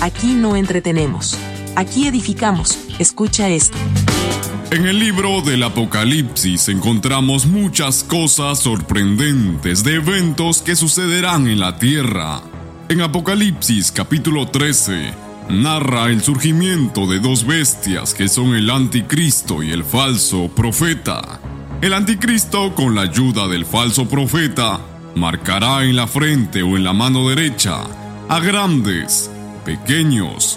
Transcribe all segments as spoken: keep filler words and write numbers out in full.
Aquí no entretenemos. Aquí edificamos. Escucha esto. En el libro del Apocalipsis encontramos muchas cosas sorprendentes de eventos que sucederán en la tierra. En Apocalipsis capítulo trece, narra el surgimiento de dos bestias que son el anticristo y el falso profeta. El anticristo, con la ayuda del falso profeta, marcará en la frente o en la mano derecha a grandes, pequeños,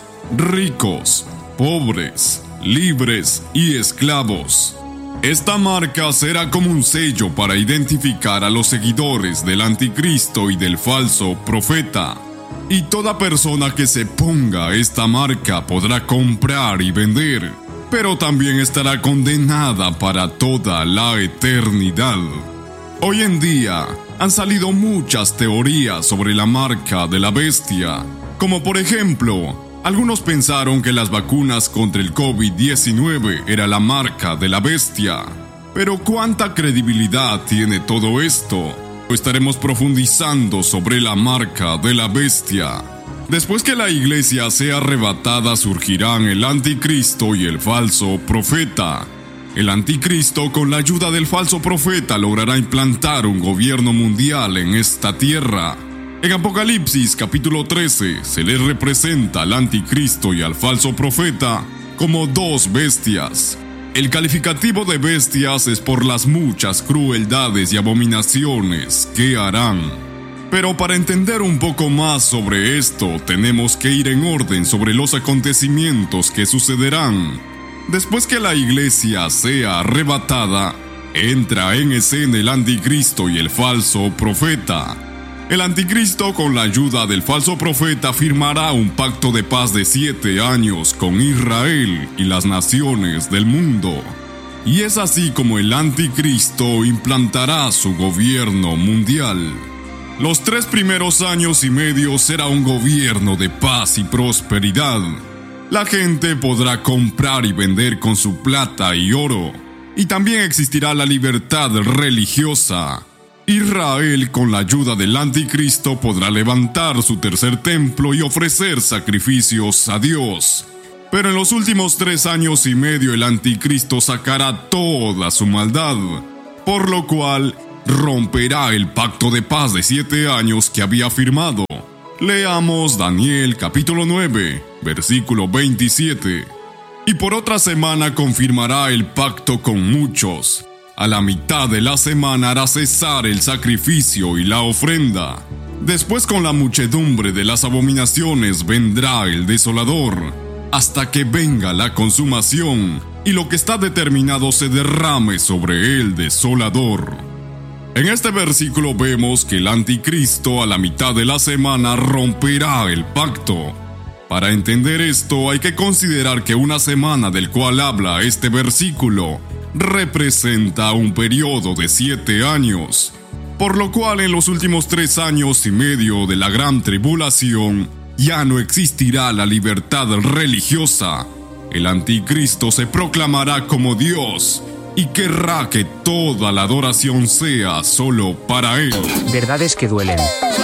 ricos, pobres, libres y esclavos. Esta marca será como un sello para identificar a los seguidores del anticristo y del falso profeta. Y toda persona que se ponga esta marca podrá comprar y vender, pero también estará condenada para toda la eternidad. Hoy en día han salido muchas teorías sobre la marca de la bestia, como por ejemplo, algunos pensaron que las vacunas contra el COVID diecinueve era la marca de la bestia. Pero ¿cuánta credibilidad tiene todo esto? Estaremos profundizando sobre la marca de la bestia. Después que la iglesia sea arrebatada, surgirán el anticristo y el falso profeta. El anticristo, con la ayuda del falso profeta, logrará implantar un gobierno mundial en esta tierra. En Apocalipsis capítulo trece se les representa al anticristo y al falso profeta como dos bestias. El calificativo de bestias es por las muchas crueldades y abominaciones que harán. Pero para entender un poco más sobre esto, tenemos que ir en orden sobre los acontecimientos que sucederán. Después que la iglesia sea arrebatada, entra en escena el anticristo y el falso profeta. El anticristo, con la ayuda del falso profeta, firmará un pacto de paz de siete años con Israel y las naciones del mundo. Y es así como el anticristo implantará su gobierno mundial. Los tres primeros años y medio será un gobierno de paz y prosperidad. La gente podrá comprar y vender con su plata y oro. Y también existirá la libertad religiosa. Israel, con la ayuda del anticristo, podrá levantar su tercer templo y ofrecer sacrificios a Dios. Pero en los últimos tres años y medio el anticristo sacará toda su maldad, por lo cual romperá el pacto de paz de siete años que había firmado. Leamos Daniel capítulo nueve, versículo veintisiete. Y por otra semana confirmará el pacto con muchos. A la mitad de la semana hará cesar el sacrificio y la ofrenda. Después, con la muchedumbre de las abominaciones vendrá el desolador, hasta que venga la consumación y lo que está determinado se derrame sobre el desolador. En este versículo vemos que el anticristo a la mitad de la semana romperá el pacto. Para entender esto hay que considerar que una semana del cual habla este versículo representa un periodo de siete años, por lo cual en los últimos tres años y medio de la gran tribulación ya no existirá la libertad religiosa. El anticristo se proclamará como Dios y querrá que toda la adoración sea solo para él. Verdades que duelen.